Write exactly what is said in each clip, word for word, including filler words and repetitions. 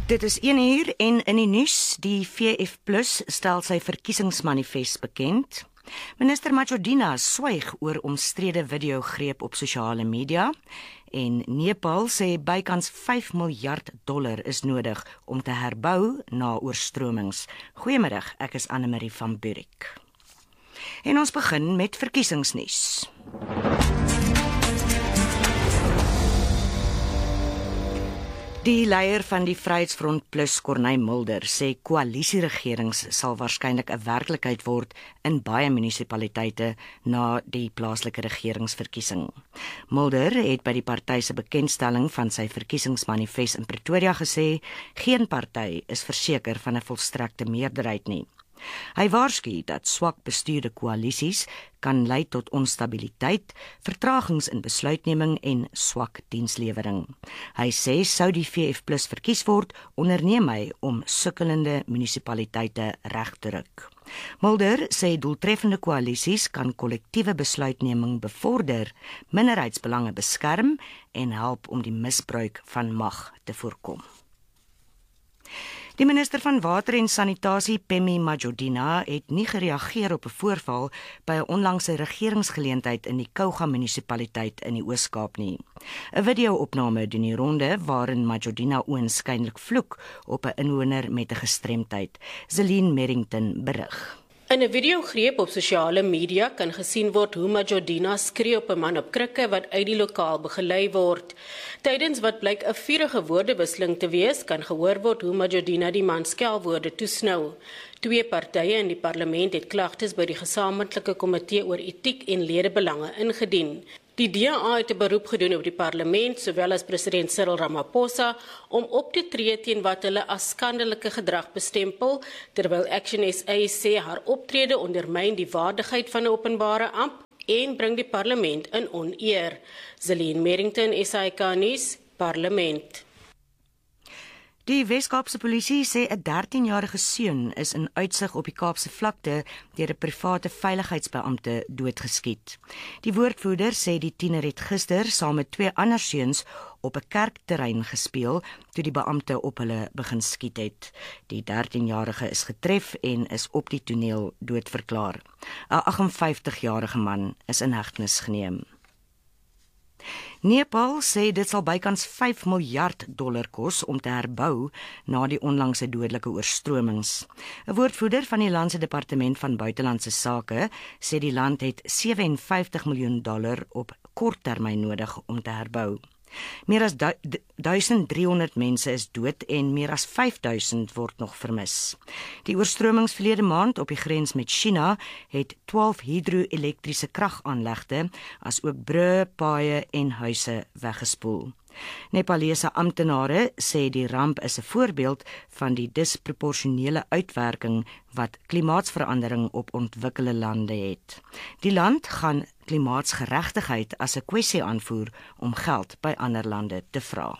Dit is een uur en in die nuus, die V F plus stel sy verkiesingsmanifest bekend. Minister Majodina swyg oor omstrede videogreep op sosiale media en Nepal sê bykans vyf miljard dollar is nodig om te herbou na oorstromings. Goeiemiddag, ek is Anne-Marie van Burik. En ons begin met verkiesingsnuus. Die leier van die Vryheidsfront Plus, Corneille Mulder, sê koalisieregerings sal waarskynlik 'n werklikheid word in baie munisipaliteite na die plaaslike regeringsverkiesing. Mulder het by die party se bekendstelling van sy verkiesingsmanifest in Pretoria gesê, geen party is verseker van 'n volstrekte meerderheid nie. Hy waarsku dat swak bestuurde koalisies kan lei tot onstabiliteit, vertragings in besluitneming en swak dienslewering. Hy sê sou die V F plus verkies word, onderneem hy om sukkelende munisipaliteite reg te ruk. Mulder sê doeltreffende koalisies kan kollektiewe besluitneming bevorder, minderheidsbelange beskerm en help om die misbruik van mag te voorkom. Die minister van Water en Sanitasie, Phemi Majodina, het nie gereageer op 'n voorval by 'n onlangse regeringsgeleentheid in die Kouga munisipaliteit in die Oos-Kaap nie. 'n Video-opname doen die ronde waarin Majodina oënskynlik vloek op 'n inwoner met 'n gestremdheid. Zelene Merrington berig. In 'n videogreep op sosiale media kan gesien word hoe Majodina skree op 'n man op krikke wat uit die lokaal begelei word. Tydens wat blyk 'n vurige woordewisseling te wees, kan gehoor word hoe Majodina die man skelwoorde toesnou. Twee partye in die parlement het klagtes by die gesamentlike komitee oor etiek en ledebelange ingedien. Die D A het 'n beroep gedoen op die parlement, sowel as president Cyril Ramaphosa, om op te tree teen wat hulle as skandelike gedrag bestempel, terwyl Action S A sê haar optrede ondermyn die waardigheid van 'n openbare amp en bring die parlement in oneer. Zelene Merrington, S A K nuus, Parlement. Die Wes-Kaapse polisie sê 'n dertienjarige seun is in uitsig op die Kaapse vlakte deur 'n private veiligheidsbeampte doodgeskiet. Die woordvoerder sê die tiener het gister saam met twee ander seuns op 'n kerkterrein gespeel toe die beampte op hulle begin skiet het. Die dertienjarige is getref en is op die toneel doodverklaar. 'n agt-en-vyftigjarige man is in hegtenis geneem. Nepal sê dit sal bykans vyf miljard dollar kos om te herbou na die onlangse dodelike oorstromings. 'n Woordvoerder van die land se departement van buitelandse sake sê die land het sewe en vyftig miljoen dollar op korttermyn nodig om te herbou. Meer as duisend driehonderd mense is dood en meer as vyf duisend word nog vermis. Die oorstromings verlede maand op die grens met China het twaalf hidro-elektriese kragaanlegte as ook brûe, paaie en huise weggespoel. Nepalese amptenare sê die ramp is 'n voorbeeld van die disproporsionele uitwerking wat klimaatsverandering op ontwikkelde lande het. Die land gaan klimaatsgeregtigheid as 'n kwessie aanvoer om geld by ander lande te vra.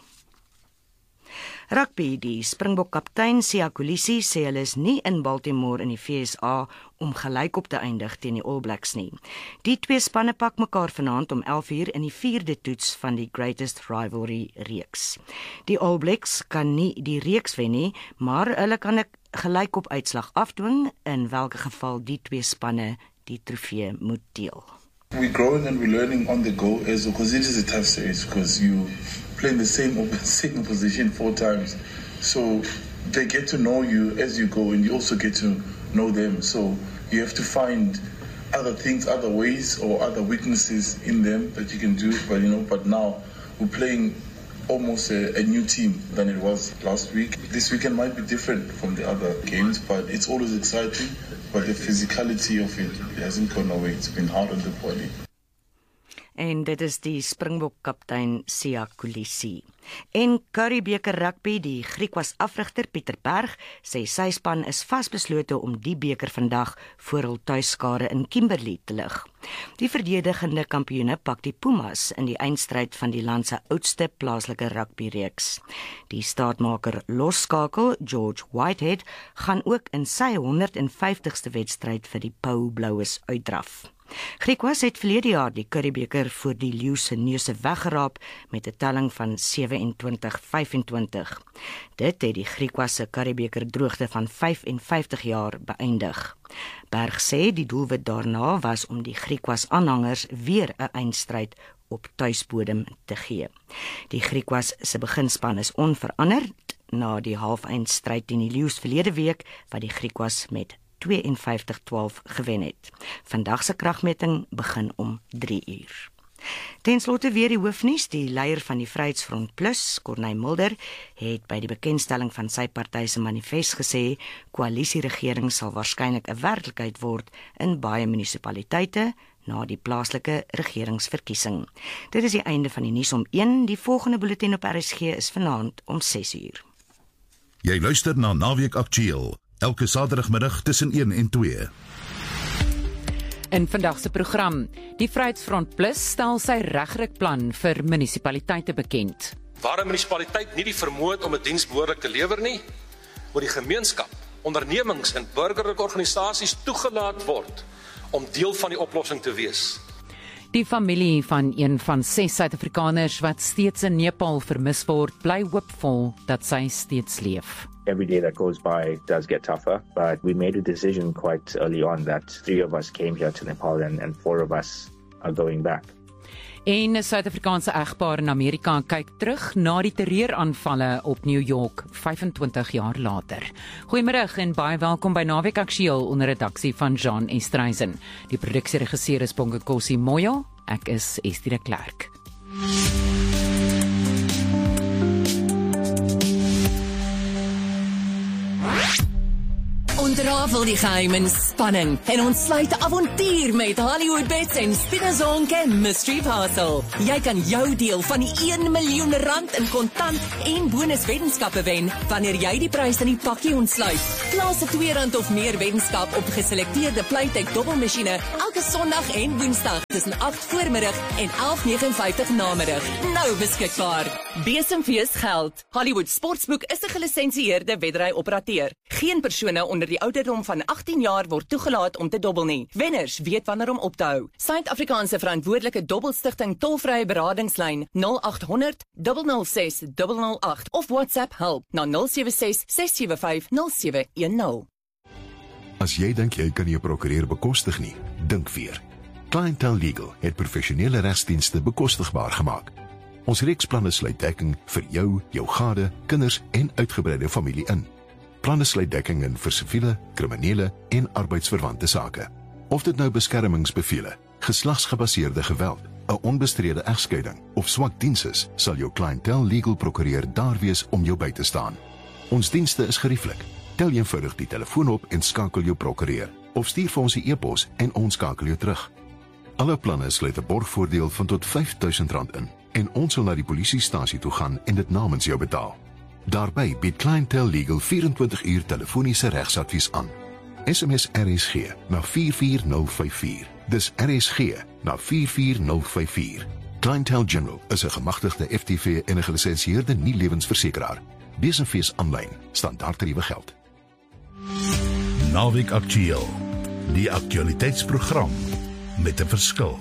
Rugby, die Springbok kaptein Siya Kolisi sê hulle is nie in Baltimore in die V S A om gelyk op te eindig teen die All Blacks nie. Die twee spanne pak mekaar vanaand om elf uur in die vierde toets van die Greatest Rivalry reeks. Die All Blacks kan nie die reeks wen nie, maar hulle kan 'n gelyk op uitslag afdwing, in welke geval die twee spanne die trofee moet deel. We're growing and we're learning on the go as because it is a tough series because you play in the same same position four times. So they get to know you as you go and you also get to know them. So you have to find other things, other ways or other weaknesses in them that you can do. But you know, but now we're playing almost a, a new team than it was last week. This weekend might be different from the other games, but it's always exciting. But the physicality of it hasn't gone away. It's been hard on the body. En dit is die Springbok kaptein Siya Kolisi. En Curriebeeker rugby, die Griekwas-afrigter Pieter Berg, sê sy span is vasbeslote om die beker vandag voor hul tuisskare in Kimberley te lig. Die verdedigende kampioene pak die Pumas in die eindstryd van die land se oudste plaaslike rugbyreeks. Die staatmaker losskakel George Whitehead gaan ook in sy honderd en vyftigste wedstryd vir die Pau Bloues uitdraf. Griquas het verlede jaar die Curriebeeker voor die leeu se neuse weggeraap met 'n telling van sewe-en-twintig vyf-en-twintig. Dit het die Griquas se Curriebeeker droogte van vyf en vyftig jaar beëindig. Berg sê die doelwit daarna was om die Griquas aanhangers weer 'n eindstryd op tuisbodem te gee. Die Griquas se beginspan is onveranderd na die halfeindstryd teen die leeu's verlede week wat die Griquas met vyfentydig twaalf gewen het. Vandag se kragmeting begin om drie uur. Ten slotte weer die hoofnuus. Die leier van die Vryheidsfront Plus, Corneille Mulder, het by die bekendstelling van sy party se manifest gesê koalisieregering sal waarskynlik 'n werklikheid word in baie munisipaliteite na die plaaslike regeringsverkiesing. Dit is die einde van die nuus om een. Die volgende bulletin op R S G is vanaand om ses uur. Jy luister na Naweek Aktueel, elke Saterdagmiddag tussen een en twee. In vandag se program, die Vryheidsfront Plus stel sy regrykplan vir munisipaliteite bekend. Waar 'n munisipaliteit nie die vermoë het om 'n diens behoorlik te lewer nie, moet die gemeenskap, ondernemings en burgerlike organisasies toegelaat word om deel van die oplossing te wees. Die familie van een van ses Suid-Afrikaners wat steeds in Nepal vermis word, bly hoopvol dat sy steeds leef. Every day that goes by does get tougher, but we made a decision quite early on that three of us came here to Nepal and, and four of us are going back. En 'n Suid-Afrikaanse egpaar in Amerika kyk terug na die terreuraanvalle op New York vyfentwintig jaar later. Goeiemiddag en baie welkom by Naweek Aktueel onder redaksie van Jean Estreisen. Die produksieregisseur is Bongokosi Moyo, ek is Estie de Klerk. Ontrafel die geheim en spanning en ontsluit avontuur met Hollywood Bets en Spinazonke Mystery Parcel. Jy kan jou deel van die een miljoen rand in kontant en bonuswetenskappe wen wanneer jy die prys in die pakkie ontsluit. Plaas 'n twee rand of meer wetenskap op geselekteerde Playtech dobbelmasjiene elke Sondag en Woensdag tussen agt voormiddag en elf vyf nege namiddag. Nou beskikbaar. Besemfees geld. Hollywood Sportsboek is 'n gelisensieerde wedry-operateur. Geen persone onder die ouderdom van agttien jaar word toegelaat om te dobbel nie. Wenners weet wanneer om op te hou. Suid-Afrikaanse verantwoordelike dobbelstigting tolvrye beradingslyn nul agt honderd nul nul ses nul nul agt of WhatsApp help na nul sewe ses ses sewe vyf nul sewe een nul. As jy dink jy kan jou prokureur bekostig nie, dink weer. Clientele Legal het professionele regsdienste bekostigbaar gemaak. Ons reeksplanne sluit dekking vir jou, jou gade, kinders en uitgebreide familie in. Planne sluit dekking in vir siviele, kriminele en arbeidsverwante sake. Of dit nou beskermingsbevele, geslagsgebaseerde geweld, 'n onbestrede egskeiding of swak diens is, sal jou Clientele Legal prokureur daar wees om jou by te staan. Ons dienste is gerieflik. Tel eenvoudig die telefoon op en skakel jou prokureur, of stuur vir ons 'n e-pos en ons skakel jou terug. Alle planne sluit 'n borgvoordeel van tot vyf duisend rand in en ons sal na die polisiestasie toe gaan en dit namens jou betaal. Daarbey bied Clientele Legal vyf-en-twintig uur telefoniese regsadvies aan. S M S R S G na vier vier nul vyf vier. Dis R S G na vier vier nul vyf vier. Clientele General is 'n gemagtigde F T V en 'n gelisensieerde nie-lewensversekeraar. Besenfees aanlyn, standaardtariewe geld. Naweek Aktueel, die aktualiteitsprogram met 'n verskil.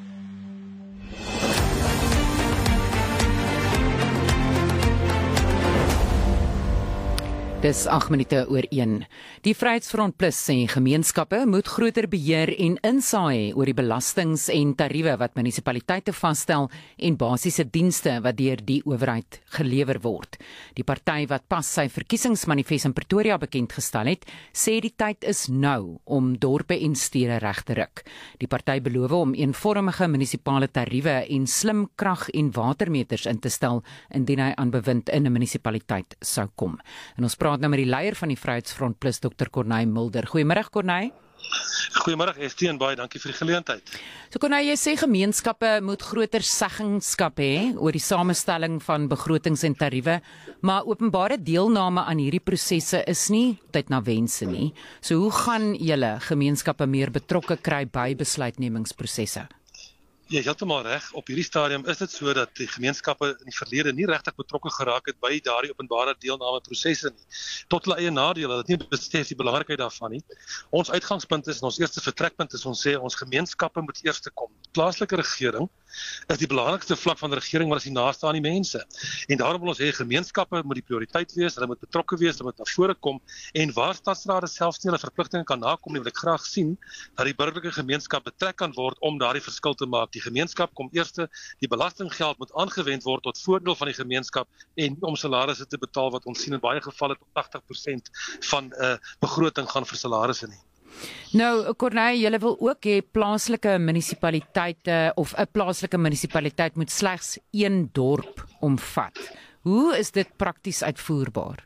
Dis agt minute oor een. Die Vryheidsfront Plus sê gemeenskappe moet groter beheer en insaai oor die belastings en tariewe wat munisipaliteite vasstel en basiese dienste wat deur die owerheid gelewer word. Die party wat pas sy verkiesingsmanifest in Pretoria bekend gestel het, sê die tyd is nou om dorpe en stede reg te ruk. Die party beloof om eenvormige munisipale tariewe en slim krag- en watermeters in te stel indien hy aan bewind in 'n munisipaliteit sou kom. En ons praat nou met die leier van die Vryheidsfront Plus, dokter Corneille Mulder. Goeiemiddag Corneille. Goeiemiddag Estie en baie dankie vir die geleentheid. So Corneille, jy sê gemeenskappe moet groter seggenskap hê oor die samestelling van begrotings en tariewe, maar openbare deelname aan hierdie prosesse is nie tyd na wense nie. So hoe gaan julle gemeenskappe meer betrokke kry by besluitnemingsprosesse? Ja, heeltemal reg. Op hierdie stadium is dit so dat die gemeenskappe in die verlede nie regtig betrokke geraak het by daardie openbare deelname prosesse nie. Tot hulle eie nadeel, hulle het nie besef die belangrikheid daarvan nie. Ons uitgangspunt is en ons eerste vertrekpunt is ons sê ons gemeenskappe moet eerste kom. Plaaslike regering is die belangrikste vlak van die regering wat is die naaste aan die mense. En daarom wil ons hê gemeenskappe moet die prioriteit wees, hulle moet betrokke wees, hulle moet na vore kom en waar stadsrade selfs nie hulle verpligtinge kan nakom nie, wil ek graag sien dat die burgerlike gemeenskap betrek kan word om daardie verskil te maak. Die gemeenskap kom eerste, die belastinggeld moet aangewend word tot voordeel van die gemeenskap en nie om salarisse te betaal wat ons sien in baie gevalle tot agtig persent van 'n uh, begroting gaan vir salarisse nie. Nou, Corneille, julle wil ook hê plaaslike munisipaliteite of 'n plaaslike munisipaliteit moet slegs een dorp omvat. Hoe is dit prakties uitvoerbaar?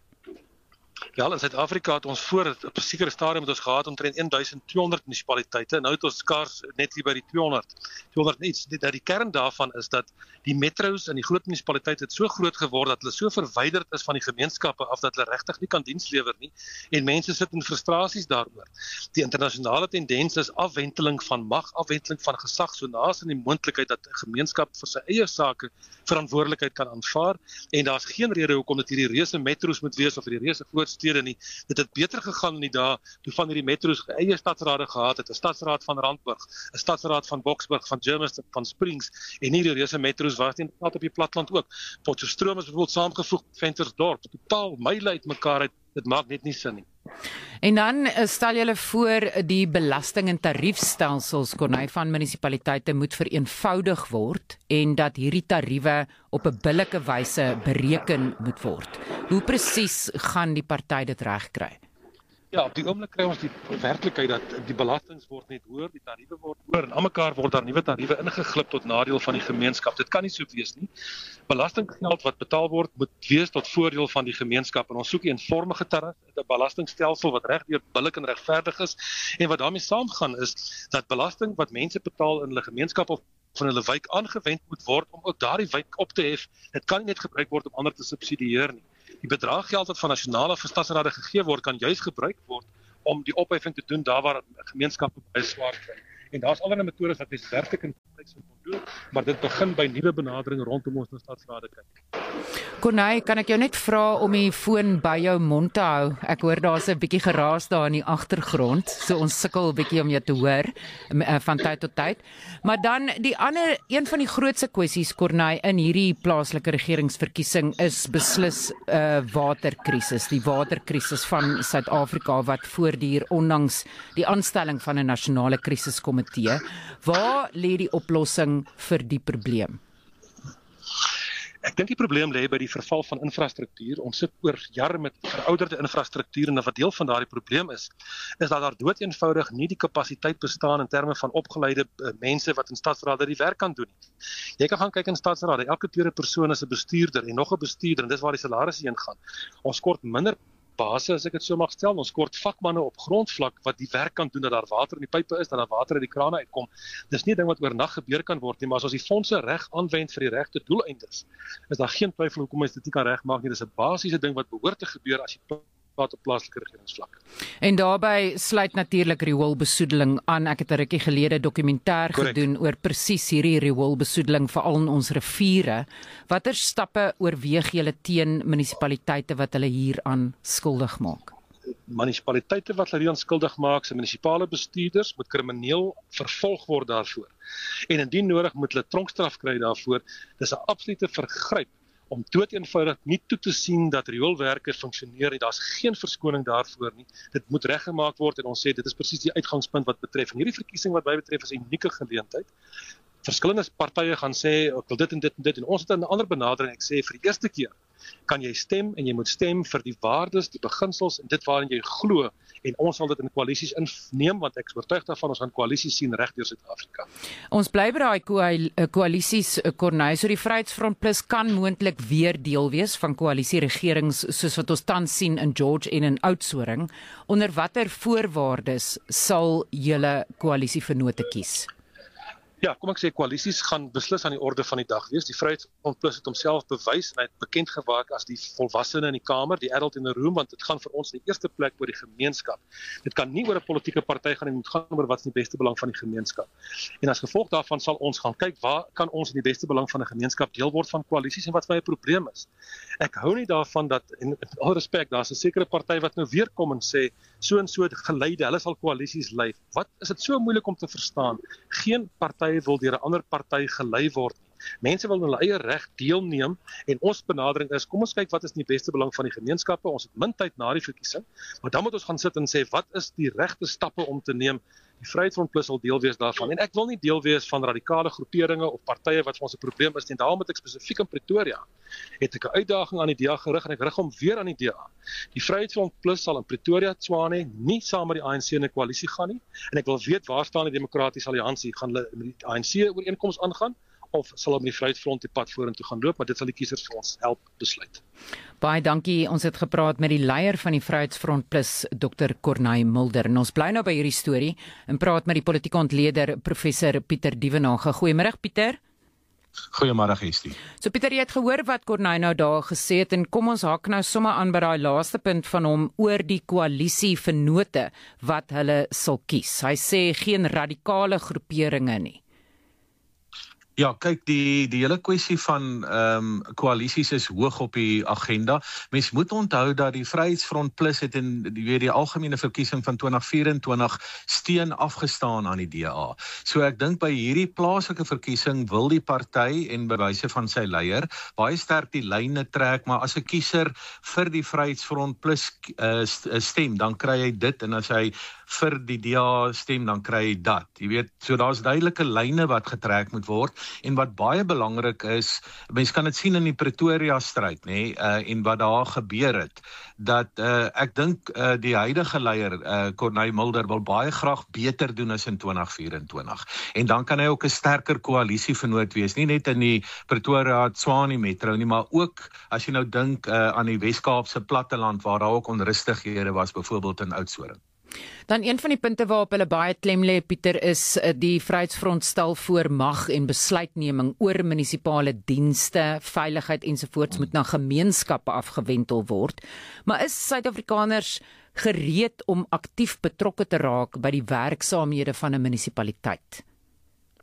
Ja, in Suid-Afrika het ons voor 'n sekere stadium het ons gehad omtrent een duisend twee honderd munisipaliteite. Nou het ons skaars net hier by die tweehonderd. tweehonderd iets. Die, die kern daarvan is dat die metros en die groot munisipaliteite het so groot geword dat hulle so verwyderd is van die gemeenskappe af dat hulle regtig nie kan diens lewer nie en mense sit in frustrasies daaroor. Die internasionale tendens is afwenteling van mag, afwenteling van gesag, so naas aan die moontlikheid dat 'n gemeenskap vir sy eie sake verantwoordelikheid kan aanvaar en daar's geen rede hoekom dit hierdie reuse metros moet wees of hierdie reuse stede nie. Dit het beter gegaan in die dae toe van hierdie metros eie stadsrade gehad het, 'n stadsraad van Randburg, 'n stadsraad van Boksburg, van Germiston, van Springs en hierdie reuse metros was nie net op die platteland ook. Potchefstroom is byvoorbeeld saamgevoeg met Ventersdorp, totaal myle uit mekaar uit. Dit maak net nie sin nie. En dan stel julle voor die belasting en tariefstelsels Corneille van munisipaliteite moet vereenvoudig word en dat hierdie tariewe op 'n billike wyse bereken moet word. Hoe presies gaan die party dit regkry? Ja, op die oomblik kry ons die werklikheid dat die belastings word net hoër, die tariewe word hoër en almekaar word daar nuwe tariewe ingeglip tot nadeel van die gemeenskap. Dit kan nie so wees nie. Belastinggeld wat betaal word moet wees tot voordeel van die gemeenskap en ons soek 'n eenvormige tarief, 'n belastingstelsel wat regdeur billik en regverdig is en wat daarmee saamgaan is dat belasting wat mense betaal in hulle gemeenskap of van hulle wijk aangewend moet word om ook daardie wijk op te hef. Dit kan nie net gebruik word om ander te subsidieer nie. Die bedraaggeld wat van nasionale vir stadsrade gegee word, kan juis gebruik word om die opheffing te doen daar waar gemeenskappe baie swaar kry. En daar's allerlei metodes wat mens werklik in praktyk sou kon doen, maar dit begin by nuwe benadering rondom ons stadsrade kyk. Corneille, kan ek jou net vra om die foon by jou mond te hou? Ek hoor daar's 'n bietjie geraas daar in die agtergrond, so ons sukkel 'n bietjie om jou te hoor van tyd tot tyd. Maar dan die ander, een van die grootste kwessies Corneille in hierdie plaaslike regeringsverkiesing is beslis 'n uh, waterkrisis, die waterkrisis van Suid-Afrika wat voortduur ondanks die aanstelling van 'n nasionale krisiskomitee. Waar lê die oplossing vir die probleem? Ek dink die probleem lê by die verval van infrastruktuur. Ons sit oor jare met verouderde infrastruktuur en wat deel van daardie probleem is, is dat daar doodeenvoudig nie die kapasiteit bestaan in terme van opgeleide uh, mense wat in stadsrade die werk kan doen. Jy kan gaan kyk in stadsrade, elke tweede persoon is 'n bestuurder en nog 'n bestuurder en dis waar die salarisse heen gaan. Ons kort minder base, as ek dit so mag stel, ons kort vakmanne op grondvlak wat die werk kan doen, dat daar water in die pype is, dat daar water uit die krane uitkom. Dis nie 'n ding wat oornag gebeur kan word nie, maar as ons die fondse reg aanwend vir die regte doeleindes, is daar geen twyfel hoekom ons dit nie kan regmaak nie. Dis 'n basiese ding wat behoort te gebeur as jy praat op plaaslike regeringsvlak. En daarbey sluit natuurlik rioolbesoedeling aan. Ek het 'n rukkie gelede dokumentêr gedoen oor presies hierdie rioolbesoedeling veral in ons riviere. Watter stappe oorweeg julle teen munisipaliteite wat hulle hieraan skuldig maak? Munisipaliteite wat hulle hieraan skuldig maak, se munisipale bestuurders moet krimineel vervolg word daarvoor. En indien nodig moet hulle tronkstraf kry daarvoor. Dis 'n absolute vergryp om doodeenvoudig nie toe te sien dat rioolwerke funksioneer nie. Daar's geen verskoning daarvoor nie. Dit moet reggemaak word en ons sê dit is presies die uitgangspunt wat betref. En hierdie verkiesing wat my betref is 'n unieke geleentheid. Verskillende partye gaan sê ek wil dit en dit en dit en ons het 'n ander benadering. Ek sê vir die eerste keer kan jy stem en jy moet stem vir die waardes, die beginsels en dit waarin jy glo en ons sal dit in koalisies inneem want ek is oortuig daarvan ons gaan koalisies sien reg deur Suid-Afrika. Ons bly by daai koalisies Corneille, so die Vryheidsfront Plus kan moontlik weer deel wees van koalisieregerings soos wat ons tans sien in George en in Oudtshoorn. Onder watter voorwaardes sal julle koalisievennote kies? Ja, kom ek sê koalisies gaan beslis aan die orde van die dag wees. Die Vryheidsfront Plus het homself bewys en hy het bekend gemaak as die volwassene in die kamer, die adult in the room, want dit gaan vir ons in die eerste plek oor die gemeenskap. Dit kan nie oor 'n politieke party gaan, dit moet gaan oor wat is in die beste belang van die gemeenskap. En as gevolg daarvan sal ons gaan kyk waar kan ons in die beste belang van 'n gemeenskap deel word van koalisies en wat vir 'n probleem is. Ek hou nie daarvan dat en met al respek, daar's 'n sekere party wat nou weer kom en sê so en so geleide, hulle sal koalisies lei. Wat is dit so moeilik om te verstaan? Geen party wil deur 'n ander party gelei word nie. Mense wil hulle eie reg deelneem en ons benadering is, kom ons kyk wat is in die beste belang van die gemeenskappe. Ons het min tyd na die verkiesing, maar dan moet ons gaan sit en sê wat is die regte stappe om te neem. Die Vryheidsfront Plus sal deel wees daarvan. En ek wil nie deel wees van radikale groeperinge of partye wat vir ons 'n probleem is nie. Daarom het ek spesifiek in Pretoria het ek 'n uitdaging aan die D A gerig en ek rig hom weer aan die D A. Die Vryheidsfront Plus sal in Pretoria, Tshwane, nie saam met die A N C in 'n koalisie gaan nie. En ek wil weet waar staan die Demokratiese Alliansie? Gaan hulle met die A N C ooreenkoms aangaan of sal hulle met die Vryheidsfront die pad vorentoe gaan loop? Maar dit sal die kiesers vir ons help besluit. Baie dankie. Ons het gepraat met die leier van die Vryheidsfront Plus, dokter Corneille Mulder. En ons bly nou by hierdie storie en praat met die politieke ontleder professor Pieter Dievenage. Goeiemôre Pieter. Goeiemôre Gestie. So Pieter, jy het gehoor wat Corneille nou daar gesê het en kom ons hak nou sommer aan by daai laaste punt van hom oor die koalisie vennote wat hulle sal kies. Hy sê geen radikale groeperinge nie. Ja, kyk, die die hele kwessie van ehm um, koalisies is hoog op die agenda. Mens moet onthou dat die Vryheidsfront Plus het in die weer die algemene verkiesing van twintig vyf-en-twintig steun afgestaan aan die D A. So ek dink by hierdie plaaslike verkiesing wil die party en by wyse van sy leier baie sterk die lyne trek, maar as 'n kiezer vir die Vryheidsfront Plus uh, stem, dan kry hy dit en as hy vir die D A stem, dan kry hy dat. Jy weet, so daar's duidelike lyne wat getrek moet word. En wat baie belangrik is, mense kan dit sien in die Pretoria stryd, nê, uh, en wat daar gebeur het, dat uh, ek dink uh, die huidige leier, uh, Corneille Mulder, wil baie graag beter doen as in twintig vyf-en-twintig. En dan kan hy ook 'n sterker koalisievernoot wees, nie net in die Pretoria Tshwane metro nie, maar ook as jy nou dink uh, aan die Wes-Kaapse platteland waar daar ook onrustighede was, byvoorbeeld in Oudtshoorn. Dan een van die punte waarop hulle baie klem lê, Pieter, is die Vryheidsfront stel voor mag en besluitneming oor munisipale dienste, veiligheid ensovoorts moet na gemeenskappe afgewentel word. Maar is Suid-Afrikaners gereed om aktief betrokke te raak by die werksaamhede van 'n munisipaliteit?